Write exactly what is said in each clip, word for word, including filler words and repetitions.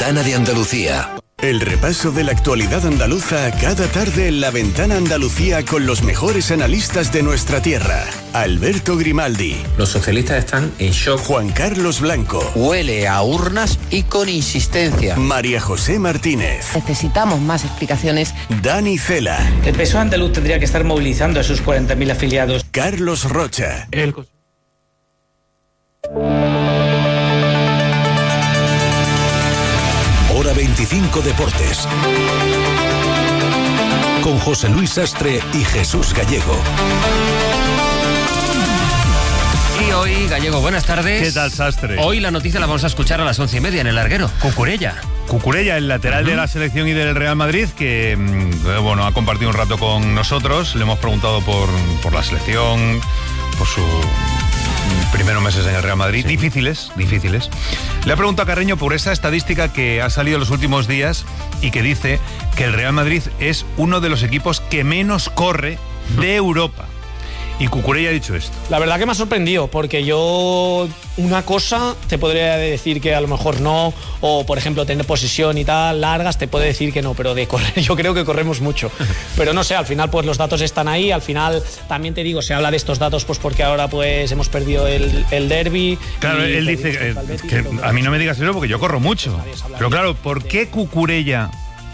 Ventana de Andalucía. El repaso de la actualidad andaluza cada tarde en La Ventana Andalucía con los mejores analistas de nuestra tierra. Alberto Grimaldi. Los socialistas están en shock. Juan Carlos Blanco. Huele a urnas y con insistencia. María José Martínez. Necesitamos más explicaciones. Dani Cela. El P S O E andaluz tendría que estar movilizando a sus cuarenta mil afiliados. Carlos Rocha. El... Hora veinticinco Deportes. Con José Luis Sastre y Jesús Gallego. Y hoy, Gallego, buenas tardes. ¿Qué tal, Sastre? Hoy la noticia la vamos a escuchar a las once y media en el larguero. Cucurella. Cucurella, el lateral uh-huh. de la selección y del Real Madrid, que bueno, ha compartido un rato con nosotros. Le hemos preguntado por, por la selección, por sus primeros meses en el Real Madrid. Sí. Difíciles, difíciles. Le ha preguntado a Carreño por esa estadística que ha salido en los últimos días y que dice que el Real Madrid es uno de los equipos que menos corre de Europa. Y Cucurella ha dicho esto. La verdad que me ha sorprendido, porque yo una cosa te podría decir que a lo mejor no, o por ejemplo tener posesión y tal, largas, te puede decir que no, pero de correr yo creo que corremos mucho. Pero no sé, al final pues los datos están ahí, al final también te digo, se habla de estos datos pues porque ahora pues hemos perdido el, el derbi. Claro, él dice eh, que a mí no me digas eso porque yo corro mucho. Pero claro, ¿por qué Cucurella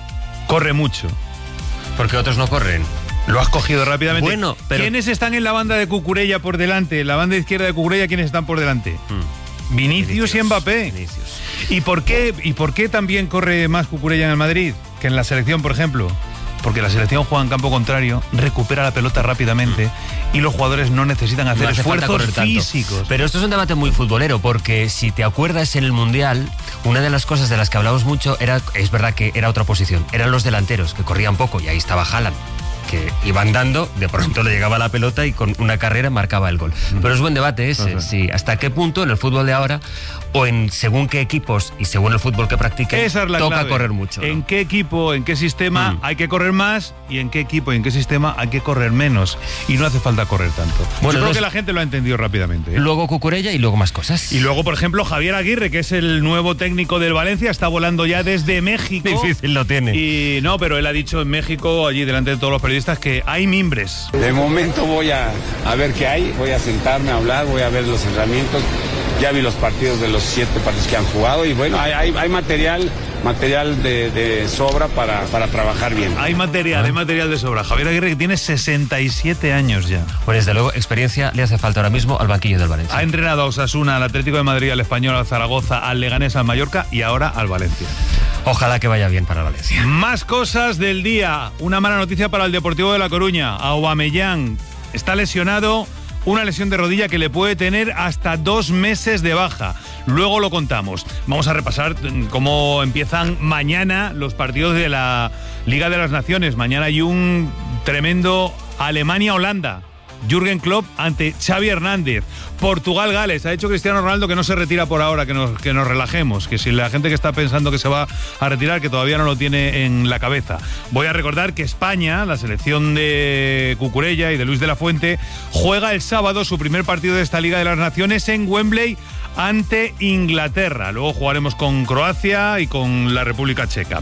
corre mucho? Porque otros no corren. Lo has cogido rápidamente. Bueno, pero... ¿Quiénes están en la banda de Cucurella por delante? En la banda izquierda de Cucurella, ¿quiénes están por delante? Hmm. Vinicius, Vinicius y Mbappé. Vinicius. ¿Y por qué, y por qué también corre más Cucurella en el Madrid que en la selección, por ejemplo? Porque la selección juega en campo contrario, recupera la pelota rápidamente y los jugadores no necesitan hacer no hace esfuerzos físicos. Pero esto es un debate muy futbolero, porque si te acuerdas en el Mundial, una de las cosas de las que hablamos mucho era, es verdad que era otra posición, eran los delanteros, que corrían poco, y ahí estaba Haaland, que iban dando, de pronto le llegaba la pelota y con una carrera marcaba el gol. Pero es buen debate ese, uh-huh. sí, hasta qué punto en el fútbol de ahora, o en según qué equipos y según el fútbol que practiquen, toca clave. correr mucho, ¿no? En qué equipo, en qué sistema mm. hay que correr más, y en qué equipo y en qué sistema hay que correr menos. Y no hace falta correr tanto. Bueno, yo creo que la gente lo ha entendido rápidamente, ¿eh? Luego Cucurella y luego más cosas. Y luego, por ejemplo, Javier Aguirre, que es el nuevo técnico del Valencia, está volando ya desde México. Difícil lo tiene. Y no, pero él ha dicho en México, allí delante de todos los periodistas, que hay mimbres. De momento voy a, a ver qué hay, voy a sentarme a hablar, voy a ver los entrenamientos. Ya vi los partidos de los siete partidos que han jugado y bueno, hay, hay, hay material material de, de sobra para, para trabajar bien. Hay material, ¿Ah? hay material de sobra. Javier Aguirre, que tiene sesenta y siete años ya. Pues desde luego, experiencia le hace falta ahora mismo al banquillo del Valencia. Ha entrenado a Osasuna, al Atlético de Madrid, al Español, al Zaragoza, al Leganés, al Mallorca y ahora al Valencia. Ojalá que vaya bien para Valencia. Más cosas del día. Una mala noticia para el Deportivo de La Coruña. Aubameyang está lesionado. Una lesión de rodilla que le puede tener hasta dos meses de baja. Luego lo contamos. Vamos a repasar cómo empiezan mañana los partidos de la Liga de las Naciones. Mañana hay un tremendo Alemania-Holanda. Jürgen Klopp ante Xavi Hernández. Portugal-Gales. Ha dicho Cristiano Ronaldo que no se retira por ahora, que nos, que nos relajemos, que si la gente que está pensando que se va a retirar, que todavía no lo tiene en la cabeza. Voy a recordar que España, la selección de Cucurella y de Luis de la Fuente, juega el sábado su primer partido de esta Liga de las Naciones en Wembley ante Inglaterra. Luego jugaremos con Croacia y con la República Checa.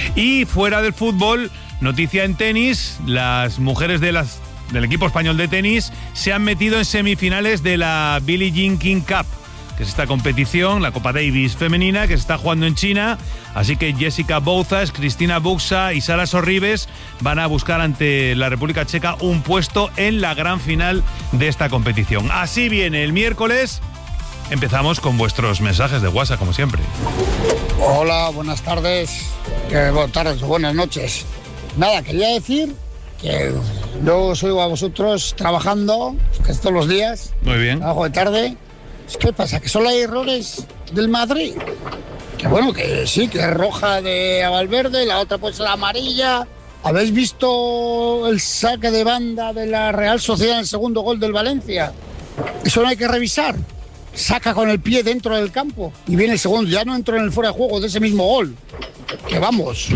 Y fuera del fútbol, noticia en tenis, las mujeres de las del equipo español de tenis se han metido en semifinales de la Billie Jean King Cup, que es esta competición, la Copa Davis femenina, que se está jugando en China. Así que Jessica Bouzas, Cristina Buxa y Sara Sorribes van a buscar ante la República Checa un puesto en la gran final de esta competición. Así viene el miércoles. Empezamos con vuestros mensajes de WhatsApp, como siempre. Hola, buenas tardes. Eh, buenas tardes o buenas noches. Nada, quería decir que yo os oigo a vosotros trabajando, que es todos los días. Muy bien. Trabajo de tarde. ¿Qué pasa? ¿Que solo hay errores del Madrid? Que bueno, que sí, que es roja de Valverde, la otra pues la amarilla. ¿Habéis visto el saque de banda de la Real Sociedad en el segundo gol del Valencia? Eso no hay que revisar. Saca con el pie dentro del campo y viene el segundo. Ya no entró en el fuera de juego de ese mismo gol. Que vamos.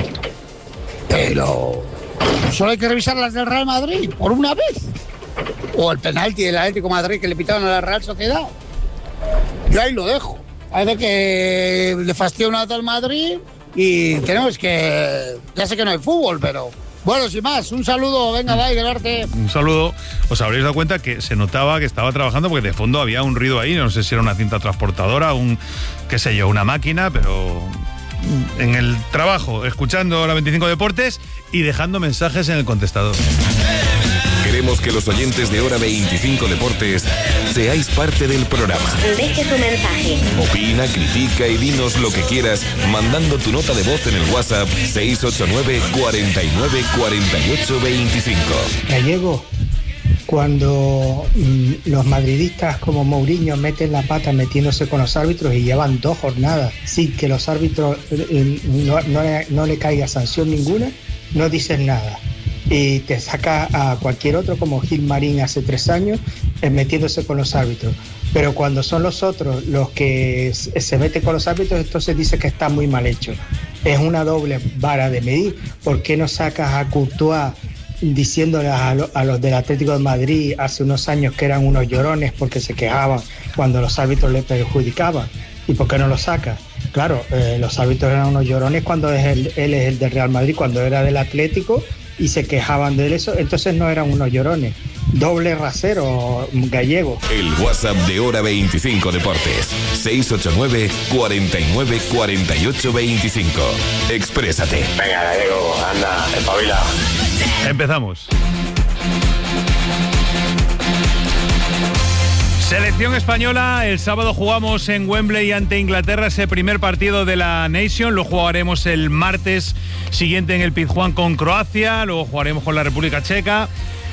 Pero solo hay que revisar las del Real Madrid, por una vez. O el penalti del Atlético de Madrid que le pitaron a la Real Sociedad. Yo ahí lo dejo. Parece que le fastidia una vez al Madrid y tenemos que... Ya sé que no hay fútbol, pero... Bueno, sin más, un saludo, venga, va, del arte. Un saludo. Os habréis dado cuenta que se notaba que estaba trabajando porque de fondo había un ruido ahí, no sé si era una cinta transportadora, un, qué sé yo, una máquina, pero en el trabajo, escuchando la veinticinco Deportes y dejando mensajes en el contestador. Queremos que los oyentes de Hora veinticinco Deportes seáis parte del programa. Deje tu mensaje. Opina, critica y dinos lo que quieras mandando tu nota de voz en el WhatsApp seis ocho nueve, cuarenta y nueve, cuarenta y ocho, veinticinco. Gallego, cuando mm, los madridistas como Mourinho meten la pata metiéndose con los árbitros y llevan dos jornadas sin que los árbitros eh, no, no, le, no le caiga sanción ninguna, no dicen nada. Y te saca a cualquier otro como Gil Marín hace tres años eh, metiéndose con los árbitros. Pero cuando son los otros los que se meten con los árbitros, entonces dice que está muy mal hecho. Es una doble vara de medir. ¿Por qué no sacas a Courtois diciéndole a, lo, a los del Atlético de Madrid hace unos años que eran unos llorones porque se quejaban cuando los árbitros le perjudicaban? ¿Y por qué no lo sacas? Claro, eh, los árbitros eran unos llorones cuando es el, él es el del Real Madrid, cuando era del Atlético y se quejaban de eso, entonces no eran unos llorones. Doble rasero, Gallego. El WhatsApp de Hora veinticinco Deportes, seis ocho nueve, cuarenta y nueve, cuarenta y ocho, veinticinco. Exprésate. Venga, Gallego, anda, espabila. Empezamos. Selección española, el sábado jugamos en Wembley ante Inglaterra ese primer partido de la Nation, lo jugaremos el martes siguiente en el Pizjuán con Croacia, luego jugaremos con la República Checa.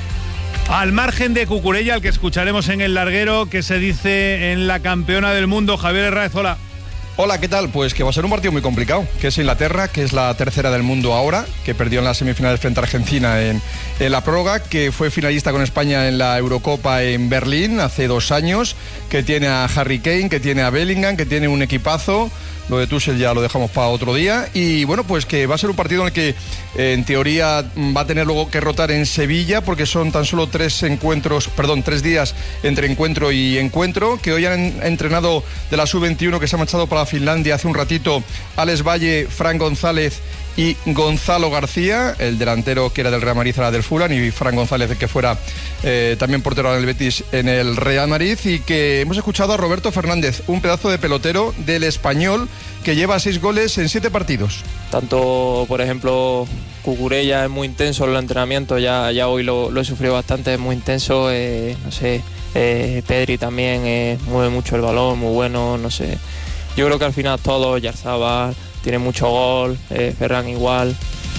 Al margen de Cucurella, al que escucharemos en el larguero, ¿qué se dice en la campeona del mundo? Javier Herráez, hola. Hola, ¿qué tal? Pues que va a ser un partido muy complicado, que es Inglaterra, que es la tercera del mundo ahora, que perdió en las semifinales frente a Argentina en, en la prórroga, que fue finalista con España en la Eurocopa en Berlín hace dos años, que tiene a Harry Kane, que tiene a Bellingham, que tiene un equipazo. Lo de Tuchel ya lo dejamos para otro día. Y bueno, pues que va a ser un partido en el que eh, en teoría va a tener luego que rotar en Sevilla, porque son tan solo tres encuentros, perdón, tres días entre encuentro y encuentro, que hoy han entrenado de la sub veintiuno que se ha marchado para Finlandia hace un ratito Alex Valle, Fran González y Gonzalo García, el delantero que era del Real Madrid, era del Fulham, y Fran González, que fuera eh, también portero del Betis en el Real Madrid. Y que hemos escuchado a Roberto Fernández, un pedazo de pelotero del Español, que lleva seis goles en siete partidos. Tanto, por ejemplo, Cucurella es muy intenso en los entrenamientos, ya, ya hoy lo, lo he sufrido bastante, es muy intenso, eh, no sé, eh, Pedri también eh, mueve mucho el balón, muy bueno, no sé. Yo creo que al final todos, Yarzabal tiene mucho gol, eh, Ferran igual.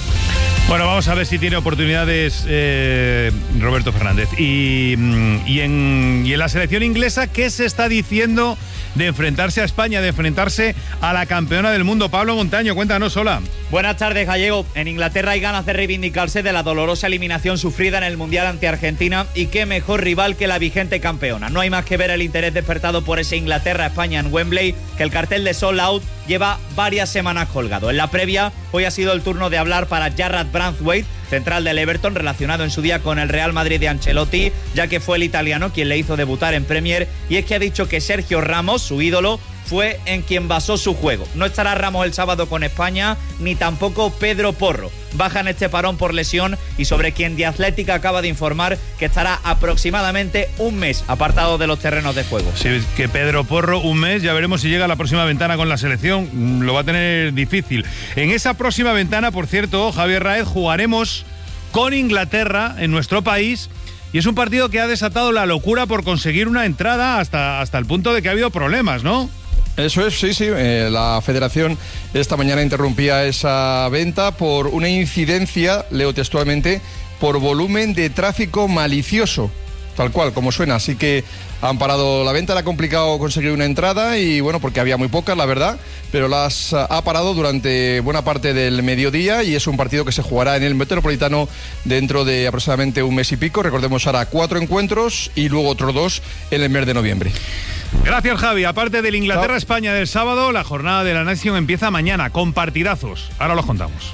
Bueno, vamos a ver si tiene oportunidades eh, Roberto Fernández. Y, y, en, y en la selección inglesa, ¿qué se está diciendo de enfrentarse a España, de enfrentarse a la campeona del mundo? Pablo Montaño, cuéntanos, hola. Buenas tardes, Gallego. En Inglaterra hay ganas de reivindicarse de la dolorosa eliminación sufrida en el Mundial ante Argentina, y qué mejor rival que la vigente campeona. No hay más que ver el interés despertado por ese Inglaterra-España en Wembley, que el cartel de Sold Out lleva varias semanas colgado. En la previa, hoy ha sido el turno de hablar para Jarrad Branthwaite, central del Everton, relacionado en su día con el Real Madrid de Ancelotti, ya que fue el italiano quien le hizo debutar en Premier, y es que ha dicho que Sergio Ramos, su ídolo, fue en quien basó su juego. No estará Ramos el sábado con España, ni tampoco Pedro Porro. Baja en este parón por lesión, y sobre quien The Athletic acaba de informar que estará aproximadamente un mes apartado de los terrenos de juego. Sí, que Pedro Porro, un mes, ya veremos si llega a la próxima ventana con la selección. Lo va a tener difícil. En esa próxima ventana, por cierto, Javier Raez, jugaremos con Inglaterra en nuestro país, y es un partido que ha desatado la locura por conseguir una entrada hasta, hasta el punto de que ha habido problemas, ¿no? Eso es, sí, sí. Eh, la Federación esta mañana interrumpía esa venta por una incidencia, leo textualmente, por volumen de tráfico malicioso. Tal cual, como suena. Así que han parado la venta, le ha complicado conseguir una entrada, y bueno, porque había muy pocas, la verdad, pero las ha parado durante buena parte del mediodía, y es un partido que se jugará en el Metropolitano dentro de aproximadamente un mes y pico. Recordemos, ahora cuatro encuentros y luego otros dos en el mes de noviembre. Gracias, Javi. Aparte del Inglaterra-España del sábado, la jornada de la Nation empieza mañana con partidazos. Ahora los contamos.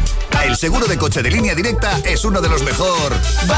El seguro de coche de Línea Directa es uno de los mejor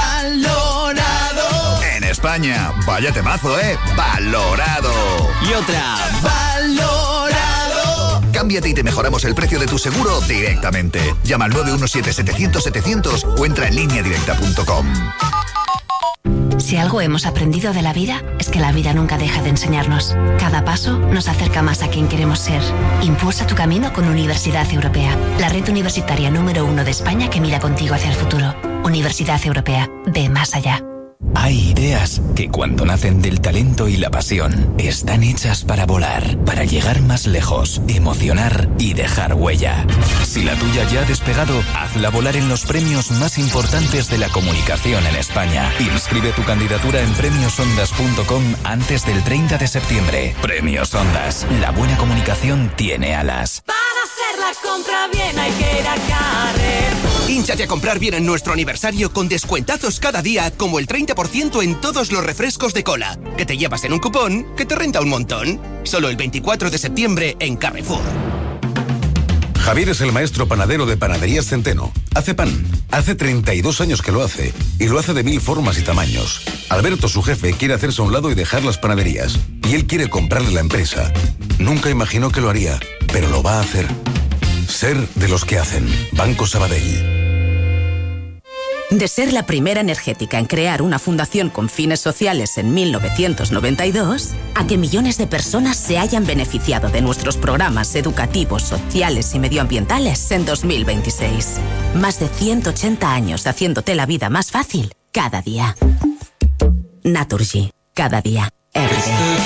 valorado en España. Vaya temazo, ¿eh? Valorado. Y otra, valorado. cámbiate y te mejoramos el precio de tu seguro directamente. Llama al nueve uno siete setecientos setecientos o entra en línea directa punto com. Si algo hemos aprendido de la vida, es que la vida nunca deja de enseñarnos. Cada paso nos acerca más a quien queremos ser. Impulsa tu camino con Universidad Europea, la red universitaria número uno de España que mira contigo hacia el futuro. Universidad Europea, ve más allá. Hay ideas que cuando nacen del talento y la pasión, están hechas para volar, para llegar más lejos, emocionar y dejar huella. Si la tuya ya ha despegado, hazla volar en los premios más importantes de la comunicación en España. Inscribe tu candidatura en premios ondas punto com antes del treinta de septiembre. Premios Ondas. La buena comunicación tiene alas. Para hacer la compra bien hay que ir a Carrer. Hínchate a comprar bien en nuestro aniversario con descuentazos cada día, como el treinta por ciento en todos los refrescos de cola, que te llevas en un cupón que te renta un montón. Solo el veinticuatro de septiembre en Carrefour. Javier es el maestro panadero de Panaderías Centeno. Hace pan. Hace treinta y dos años que lo hace. Y lo hace de mil formas y tamaños. Alberto, su jefe, quiere hacerse a un lado y dejar las panaderías. Y él quiere comprarle la empresa. Nunca imaginó que lo haría, pero lo va a hacer. Ser de los que hacen. Banco Sabadell. De ser la primera energética en crear una fundación con fines sociales en mil novecientos noventa y dos, a que millones de personas se hayan beneficiado de nuestros programas educativos, sociales y medioambientales en dos mil veintiséis. Más de ciento ochenta años haciéndote la vida más fácil cada día. Naturgy. Cada día. Every day.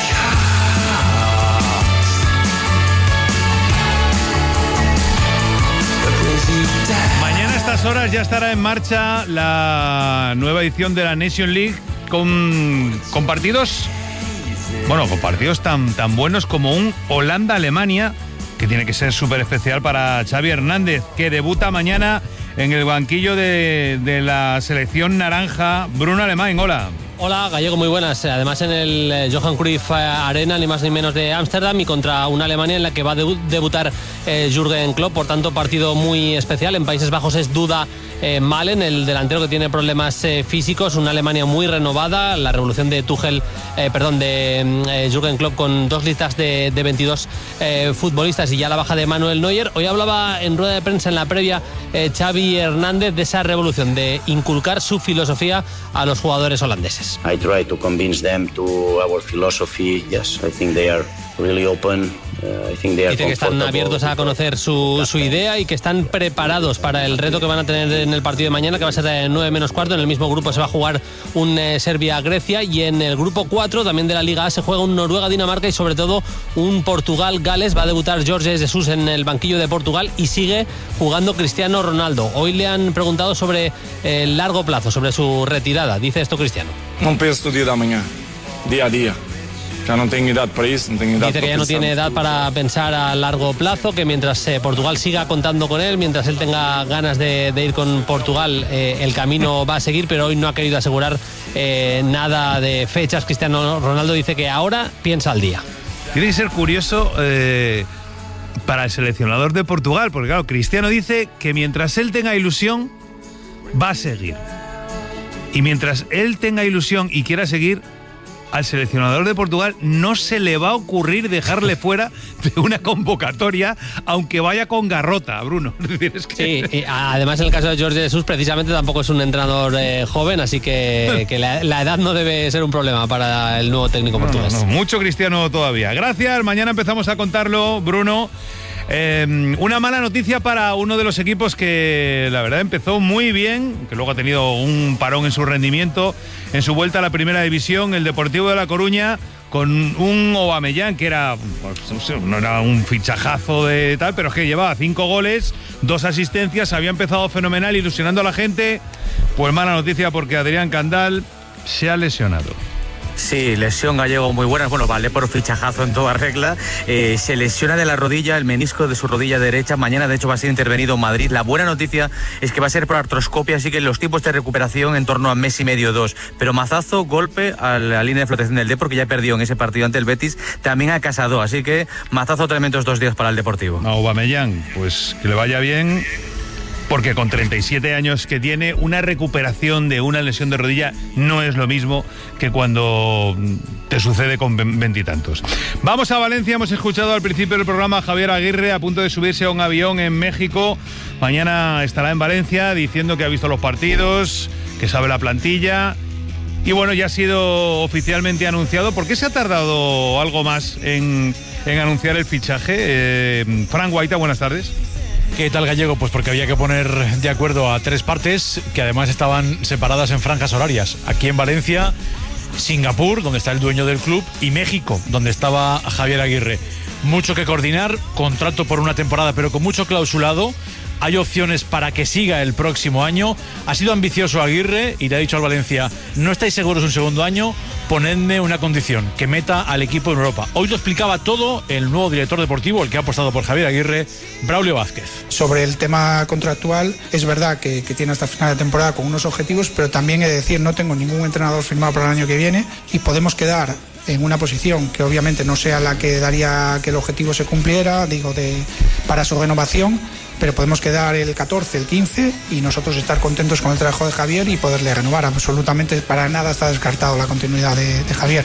Mañana a estas horas ya estará en marcha la nueva edición de la Nation League con, con partidos, bueno, con partidos tan, tan buenos como un Holanda-Alemania, que tiene que ser súper especial para Xavi Hernández, que debuta mañana en el banquillo de, de la selección naranja. Bruno Alemán, hola. Hola, Gallego, muy buenas. Además en el Johan Cruyff Arena, ni más ni menos de Ámsterdam, y contra una Alemania en la que va a debutar eh, Jürgen Klopp. Por tanto, partido muy especial. En Países Bajos es Duda eh, Malen, el delantero que tiene problemas eh, físicos. Una Alemania muy renovada. La revolución de Tuchel, eh, perdón, de eh, Jürgen Klopp, con dos listas de, de veintidós eh, futbolistas y ya la baja de Manuel Neuer. Hoy hablaba en rueda de prensa en la previa eh, Xavi Hernández de esa revolución, de inculcar su filosofía a los jugadores holandeses. I try to convince them to our philosophy. Yes, I think they are really open. Uh, I think they are Dice que están abiertos a conocer su, su idea y que están preparados para el reto que van a tener en el partido de mañana, que va a ser de nueve menos cuarto. En el mismo grupo se va a jugar un eh, Serbia-Grecia, y en el grupo cuatro también de la Liga A se juega un Noruega-Dinamarca y sobre todo un Portugal-Gales. Va a debutar Jorge Jesus en el banquillo de Portugal y sigue jugando Cristiano Ronaldo. Hoy le han preguntado sobre el largo plazo, sobre su retirada. Dice esto Cristiano. No pienso día de mañana, día a día. Ya no tengo edad para eso, no tengo edad. Dice que ya no tiene edad para pensar a largo plazo, que mientras eh, Portugal siga contando con él, mientras él tenga ganas de, de ir con Portugal, eh, el camino va a seguir, pero hoy no ha querido asegurar eh, nada de fechas. Cristiano Ronaldo dice que ahora piensa al día. Tiene que ser curioso eh, para el seleccionador de Portugal, porque claro, Cristiano dice que mientras él tenga ilusión, va a seguir. Y mientras él tenga ilusión y quiera seguir, al seleccionador de Portugal no se le va a ocurrir dejarle fuera de una convocatoria, aunque vaya con garrota, Bruno. Es que... Sí, y además en el caso de Jorge Jesus precisamente tampoco es un entrenador eh, joven, así que, que la, la edad no debe ser un problema para el nuevo técnico portugués. No, no, mucho Cristiano todavía. Gracias, mañana empezamos a contarlo, Bruno. Eh, una mala noticia para uno de los equipos que la verdad empezó muy bien, que luego ha tenido un parón en su rendimiento en su vuelta a la primera división, el Deportivo de La Coruña, con un Aubameyang que era, pues, no sé, no era un fichajazo de tal, pero es que llevaba cinco goles, dos asistencias, había empezado fenomenal, ilusionando a la gente. Pues mala noticia porque Adrián Candal se ha lesionado. Sí, lesión, Gallego, muy buena. Bueno, vale por fichajazo en toda regla. Eh, se lesiona de la rodilla, el menisco de su rodilla derecha. Mañana, de hecho, va a ser intervenido en Madrid. La buena noticia es que va a ser por artroscopia, así que los tiempos de recuperación en torno a mes y medio, dos. Pero mazazo, golpe a la línea de flotación del Depor, que ya perdió en ese partido ante el Betis, también a Casado. Así que mazazo tremendos dos días para el Deportivo. A Aubameyang, pues que le vaya bien. porque con treinta y siete años que tiene, una recuperación de una lesión de rodilla no es lo mismo que cuando te sucede con veintitantos. Vamos a Valencia, hemos escuchado al principio del programa a Javier Aguirre a punto de subirse a un avión en México. Mañana estará en Valencia diciendo que ha visto los partidos, que sabe la plantilla. Y bueno, ya ha sido oficialmente anunciado. ¿Por qué se ha tardado algo más en, en anunciar el fichaje? Eh, Fran Guaita, buenas tardes. ¿Qué tal, Gallego? Pues porque había que poner de acuerdo a tres partes que además estaban separadas en franjas horarias. Aquí en Valencia, Singapur, donde está el dueño del club, y México, donde estaba Javier Aguirre. Mucho que coordinar, contrato por una temporada, pero con mucho clausulado. Hay opciones para que siga el próximo año. Ha sido ambicioso Aguirre y le ha dicho al Valencia: no estáis seguros un segundo año, ponedme una condición, que meta al equipo en Europa. Hoy lo explicaba todo el nuevo director deportivo, el que ha apostado por Javier Aguirre, Braulio Vázquez. Sobre el tema contractual, es verdad que, que tiene hasta final de temporada con unos objetivos, pero también he de decir, no tengo ningún entrenador firmado para el año que viene y podemos quedar en una posición que obviamente no sea la que daría que el objetivo se cumpliera, digo, de para su renovación, pero podemos quedar el catorce, el quince y nosotros estar contentos con el trabajo de Javier y poderle renovar. Absolutamente para nada está descartado la continuidad de, de Javier.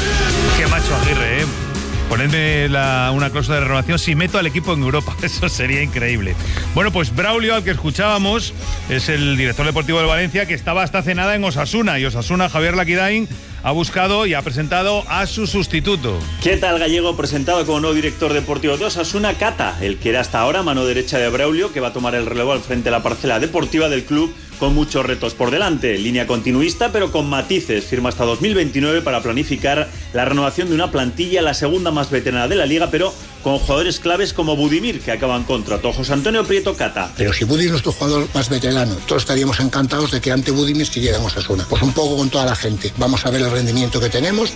Qué macho Aguirre, ¿eh? Ponedme la, una cláusula de renovación si meto al equipo en Europa. Eso sería increíble. Bueno, pues Braulio, al que escuchábamos, es el director deportivo de Valencia, que estaba hasta hace nada en Osasuna. Y Osasuna, Javier Laquidain, ha buscado y ha presentado a su sustituto. ¿Qué tal, Gallego? Presentado como nuevo director deportivo de Osasuna, Cata, el que era hasta ahora mano derecha de Braulio, que va a tomar el relevo al frente de la parcela deportiva del club, con muchos retos por delante. Línea continuista, pero con matices. Firma hasta dos mil veintinueve para planificar la renovación de una plantilla, la segunda más veterana de la liga, pero con jugadores claves como Budimir, que acaban contrato. José Antonio Prieto, Cata. Pero si Budimir es nuestro jugador más veterano, todos estaríamos encantados de que ante Budimir siguiéramos a Osasuna. Pues un poco con toda la gente. Vamos a ver el rendimiento que tenemos.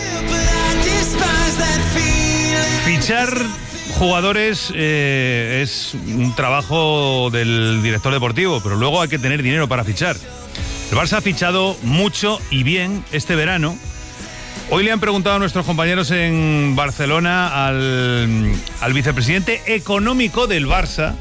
Fichar jugadores eh, es un trabajo del director deportivo, pero luego hay que tener dinero para fichar. El Barça ha fichado mucho y bien este verano. Hoy le han preguntado a nuestros compañeros en Barcelona al, al vicepresidente económico del Barça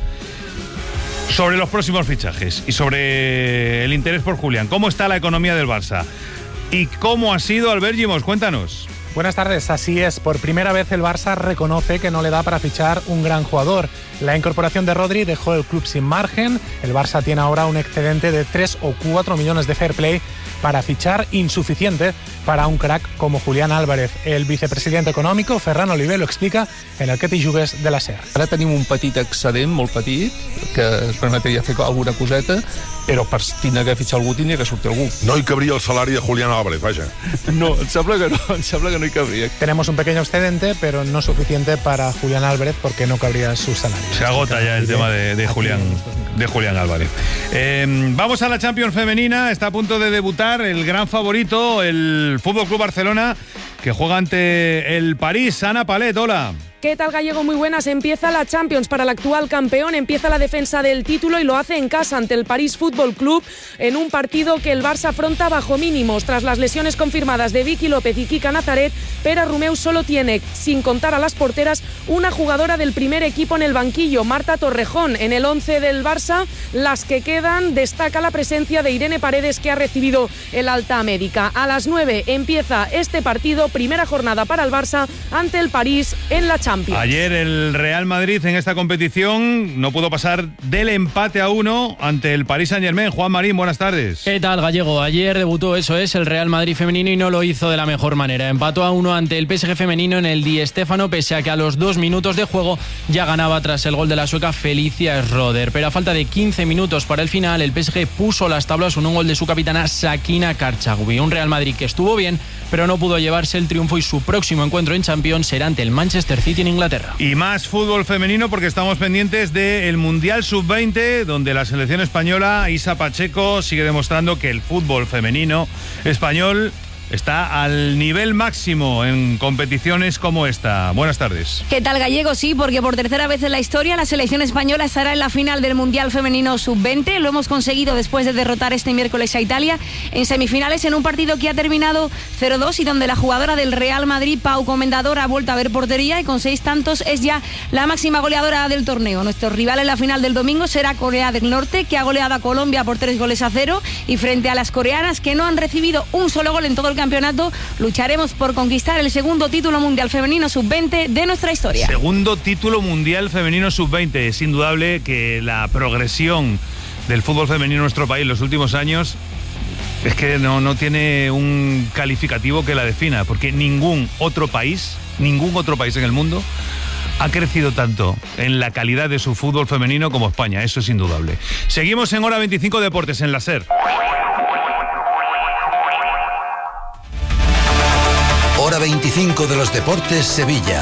sobre los próximos fichajes y sobre el interés por Julián. ¿Cómo está la economía del Barça? ¿Y cómo ha sido Albert Gimos? Cuéntanos. Buenas tardes, así es. Por primera vez el Barça reconoce que no le da para fichar un gran jugador. La incorporación de Rodri dejó el club sin margen. El Barça tiene ahora un excedente de tres o cuatro millones de fair play para fichar, insuficiente para un crack como Julián Álvarez. El vicepresidente econòmico, Ferran Oliver, lo explica en el Que t'hi jugues de la S E R. Ara tenim un petit excedent, molt petit, que es permetria fer alguna coseta, però per tindre que fitxar algú tindria que sortir algú. No hi cabria el salari de Julián Álvarez, vaja. No, em sembla que no, em sembla que no hi cabria. Tenemos un pequeño excedente, pero no suficiente para Julián Álvarez porque no cabría su salario. Se agota ya el tema de, de Julián de Julián Álvarez. Eh, vamos a la Champions femenina. Está a punto de debutar el gran favorito, el F C Barcelona, que juega ante el París. Ana Palet, hola. ¿Qué tal, Gallego? Muy buenas. Empieza la Champions para el actual campeón, empieza la defensa del título y lo hace en casa ante el París Fútbol Club en un partido que el Barça afronta bajo mínimos. Tras las lesiones confirmadas de Vicky López y Kika Nazaret, Pere Romeu solo tiene, sin contar a las porteras, una jugadora del primer equipo en el banquillo, Marta Torrejón. En el once del Barça, las que quedan, destaca la presencia de Irene Paredes, que ha recibido el alta médica. A las nueve empieza este partido, primera jornada para el Barça ante el París en la Champions. Ayer el Real Madrid en esta competición no pudo pasar del empate a uno ante el Paris Saint-Germain. Juan Marín, buenas tardes. ¿Qué tal, Gallego? Ayer debutó, eso es, el Real Madrid femenino y no lo hizo de la mejor manera. Empató a uno ante el P S G femenino en el Di Stéfano, pese a que a los dos minutos de juego ya ganaba tras el gol de la sueca Felicia Schroeder. Pero a falta de quince minutos para el final, el P S G puso las tablas con un gol de su capitana Sakina Karchagui. Un Real Madrid que estuvo bien, pero no pudo llevarse el triunfo y su próximo encuentro en Champions será ante el Manchester City en Inglaterra. Y más fútbol femenino porque estamos pendientes del Mundial sub veinte, donde la selección española, Isa Pacheco, sigue demostrando que el fútbol femenino español está al nivel máximo en competiciones como esta. Buenas tardes. ¿Qué tal, Gallego? Sí, porque por tercera vez en la historia la selección española estará en la final del Mundial Femenino sub veinte. Lo hemos conseguido después de derrotar este miércoles a Italia en semifinales en un partido que ha terminado cero dos y donde la jugadora del Real Madrid, Pau Comendador, ha vuelto a ver portería y con seis tantos es ya la máxima goleadora del torneo. Nuestro rival en la final del domingo será Corea del Norte, que ha goleado a Colombia por tres goles a cero, y frente a las coreanas, que no han recibido un solo gol en todo el campeonato, lucharemos por conquistar el segundo título mundial femenino sub veinte de nuestra historia. Segundo título mundial femenino sub veinte. Es indudable que la progresión del fútbol femenino en nuestro país en los últimos años es que no, no tiene un calificativo que la defina, porque ningún otro país, ningún otro país en el mundo ha crecido tanto en la calidad de su fútbol femenino como España. Eso es indudable. Seguimos en Hora veinticinco Deportes en la SER. Hora veinticinco de los Deportes, Sevilla.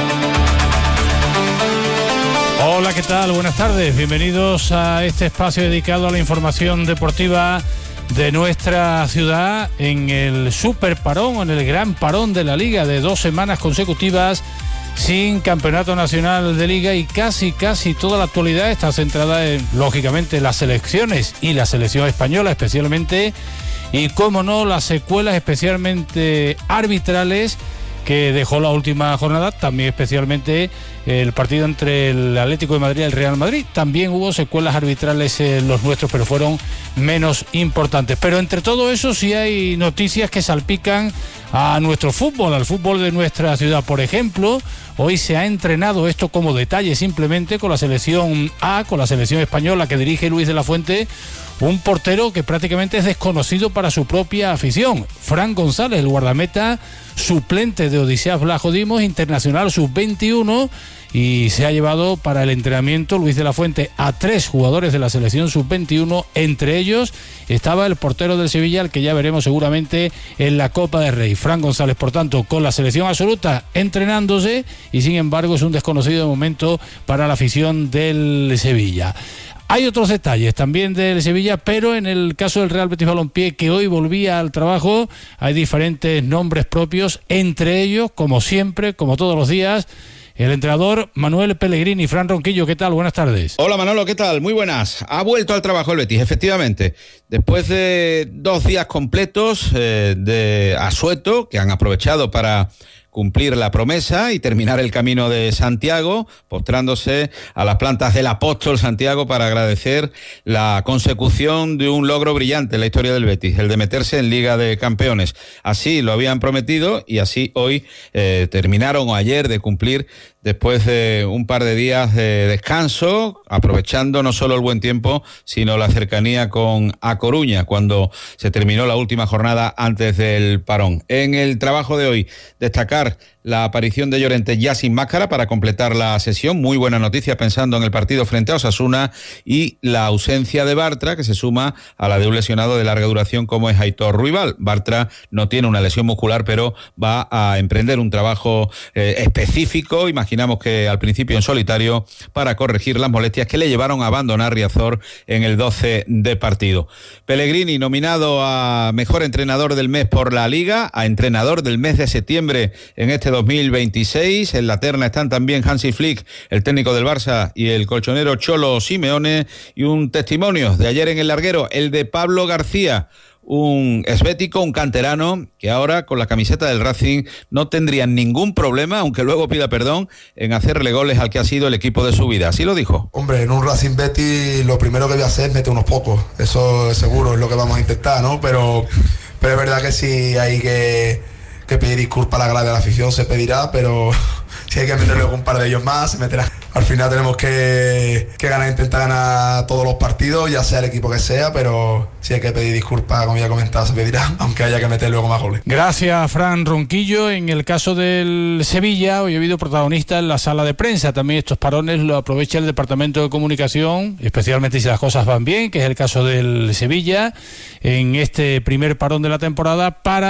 Hola, ¿qué tal? Buenas tardes. Bienvenidos a este espacio dedicado a la información deportiva de nuestra ciudad en el super parón, en el gran parón de la Liga de dos semanas consecutivas sin campeonato nacional de Liga, y casi, casi toda la actualidad está centrada en, lógicamente, las selecciones y la selección española especialmente, y, cómo no, las secuelas especialmente arbitrales que dejó la última jornada, también especialmente el partido entre el Atlético de Madrid y el Real Madrid. También hubo secuelas arbitrales en los nuestros, pero fueron menos importantes. Pero entre todo eso sí hay noticias que salpican a nuestro fútbol, al fútbol de nuestra ciudad. Por ejemplo, hoy se ha entrenado, esto como detalle simplemente, con la selección A, con la selección española que dirige Luis de la Fuente, un portero que prácticamente es desconocido para su propia afición. Fran González, el guardameta suplente de Odiseas Vlajo Dimos, internacional sub veintiuno, y se ha llevado para el entrenamiento Luis de la Fuente a tres jugadores de la selección sub veintiuno. Entre ellos estaba el portero del Sevilla, al que ya veremos seguramente en la Copa del Rey. Fran González, por tanto, con la selección absoluta entrenándose, y sin embargo es un desconocido de momento para la afición del Sevilla. Hay otros detalles también del Sevilla, pero en el caso del Real Betis Balompié, que hoy volvía al trabajo, hay diferentes nombres propios, entre ellos, como siempre, como todos los días, el entrenador Manuel Pellegrini. Fran Ronquillo, ¿qué tal? Buenas tardes. Hola Manolo, ¿qué tal? Muy buenas. Ha vuelto al trabajo el Betis, efectivamente. Después de dos días completos eh, de asueto, que han aprovechado para cumplir la promesa y terminar el camino de Santiago, postrándose a las plantas del apóstol Santiago para agradecer la consecución de un logro brillante en la historia del Betis, el de meterse en Liga de Campeones. Así lo habían prometido y así hoy eh, terminaron, o ayer, de cumplir, después de un par de días de descanso, aprovechando no solo el buen tiempo, sino la cercanía con A Coruña, cuando se terminó la última jornada antes del parón. En el trabajo de hoy, destacar la aparición de Llorente ya sin máscara para completar la sesión, muy buena noticia pensando en el partido frente a Osasuna, y la ausencia de Bartra, que se suma a la de un lesionado de larga duración como es Aitor Ruibal. Bartra no tiene una lesión muscular, pero va a emprender un trabajo eh, específico, imaginamos que al principio en solitario, para corregir las molestias que le llevaron a abandonar Riazor en el doce de partido. Pellegrini nominado a mejor entrenador del mes por la Liga, a entrenador del mes de septiembre en este dos mil veintiséis. En la terna están también Hansi Flick, el técnico del Barça, y el colchonero Cholo Simeone, y un testimonio de ayer en el larguero, el de Pablo García, un esbético, un canterano, que ahora con la camiseta del Racing no tendría ningún problema, aunque luego pida perdón, en hacerle goles al que ha sido el equipo de su vida. Así lo dijo. Hombre, en un Racing Betis lo primero que voy a hacer es meter unos pocos, eso seguro es lo que vamos a intentar, ¿no? Pero, pero es verdad que sí hay que que pedir disculpas a la grada de la afición, se pedirá, pero si hay que meterle un par de ellos más, se meterá. Al final tenemos que, que ganar, intentar ganar todos los partidos, ya sea el equipo que sea, pero si hay que pedir disculpas, como ya he comentado, se pedirá, aunque haya que meter luego más goles. Gracias, Fran Ronquillo. En el caso del Sevilla, hoy ha habido protagonistas en la sala de prensa. También estos parones lo aprovecha el Departamento de Comunicación, especialmente si las cosas van bien, que es el caso del Sevilla, en este primer parón de la temporada, para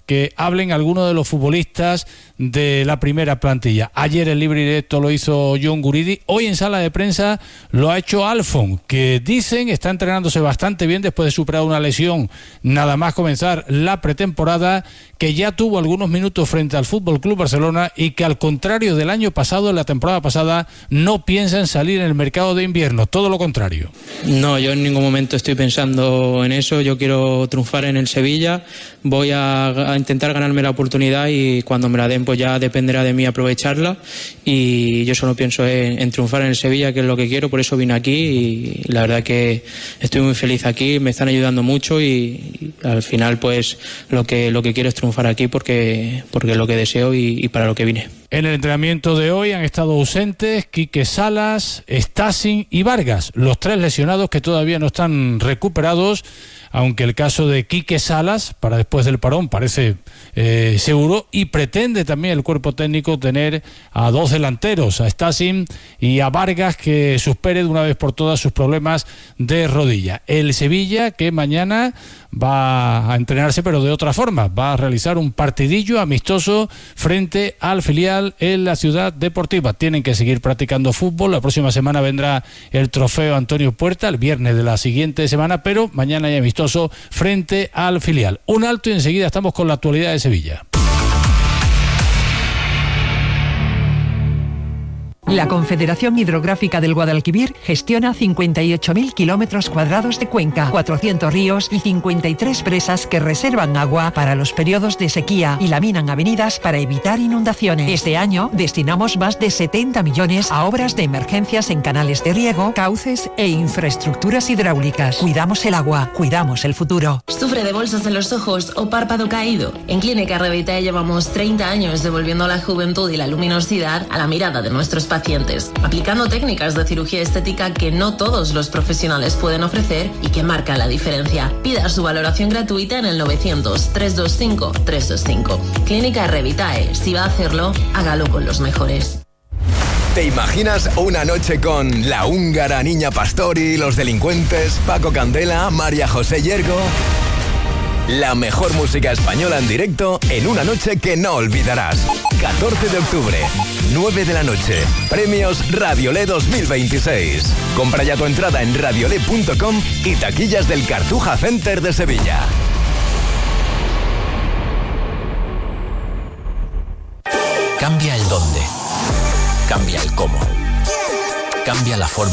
que hablen algunos de los futbolistas de la primera plantilla. Ayer el libre directo lo hizo John Guridi, hoy en sala de prensa lo ha hecho Alfon, que dicen está entrenándose bastante bien después de superar una lesión nada más comenzar la pretemporada, que ya tuvo algunos minutos frente al F C Barcelona y que al contrario del año pasado, en la temporada pasada, no piensa en salir en el mercado de invierno, todo lo contrario. No, yo en ningún momento estoy pensando en eso, yo quiero triunfar en el Sevilla, voy a, a intentar ganarme la oportunidad y cuando me la den pues ya dependerá de mí aprovecharla, y yo solo pienso en, en triunfar en el Sevilla, que es lo que quiero, por eso vine aquí y la verdad que estoy muy feliz aquí, me están ayudando mucho y, y al final pues lo que, lo que quiero es triunfar aquí porque, porque es lo que deseo y, y para lo que vine. En el entrenamiento de hoy han estado ausentes Quique Salas, Stasin y Vargas, los tres lesionados que todavía no están recuperados, aunque el caso de Quique Salas, para después del parón, parece eh, seguro, y pretende también el cuerpo técnico tener a dos delanteros, a Stasin y a Vargas, que supere de una vez por todas sus problemas de rodilla. El Sevilla, que mañana va a entrenarse, pero de otra forma, va a realizar un partidillo amistoso frente al filial en la Ciudad Deportiva. Tienen que seguir practicando fútbol, la próxima semana vendrá el trofeo Antonio Puerta, el viernes de la siguiente semana, pero mañana hay amistoso frente al filial. Un alto y enseguida estamos con la actualidad de Sevilla. La Confederación Hidrográfica del Guadalquivir gestiona cincuenta y ocho mil kilómetros cuadrados de cuenca, cuatrocientos ríos y cincuenta y tres presas que reservan agua para los periodos de sequía y laminan avenidas para evitar inundaciones. Este año destinamos más de setenta millones a obras de emergencias en canales de riego, cauces e infraestructuras hidráulicas. Cuidamos el agua, cuidamos el futuro. ¿Sufre de bolsas en los ojos o párpado caído? En Clínica Revitae llevamos treinta años devolviendo la juventud y la luminosidad a la mirada de nuestros pacientes. pacientes, aplicando técnicas de cirugía estética que no todos los profesionales pueden ofrecer y que marcan la diferencia. Pida su valoración gratuita en el novecientos, trescientos veinticinco, trescientos veinticinco. Clínica Revitae. Si va a hacerlo, hágalo con los mejores. ¿Te imaginas una noche con La Húngara, Niña Pastori, Los Delincuentes, Paco Candela, María José Yergo? La mejor música española en directo en una noche que no olvidarás. catorce de octubre, nueve de la noche. Premios Radiolé dos mil veintiséis. Compra ya tu entrada en radiolé punto com y taquillas del Cartuja Center de Sevilla. Cambia el dónde. Cambia el cómo. Cambia la forma